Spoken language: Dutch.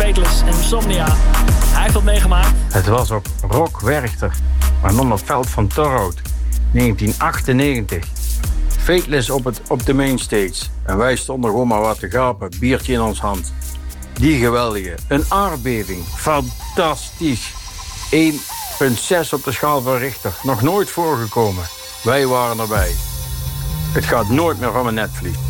Fateless en Insomnia. Hij heeft dat meegemaakt. Het was op Rock Werchter, maar dan op veld van Torhout, 1998. Fateless op de mainstage. En wij stonden gewoon maar wat te gapen, biertje in ons hand. Die geweldige. Een aardbeving. Fantastisch. 1,6 op de schaal van Richter. Nog nooit voorgekomen. Wij waren erbij. Het gaat nooit meer van mijn netvlies.